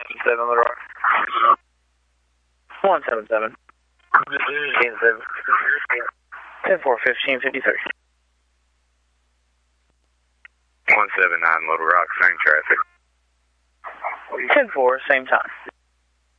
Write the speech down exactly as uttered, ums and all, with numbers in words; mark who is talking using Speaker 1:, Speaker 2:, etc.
Speaker 1: seven, Little Rock. one seven seven. ten seven. ten four, fifteen fifty-three.
Speaker 2: one seven nine, Little Rock, same traffic.
Speaker 1: ten four, same time.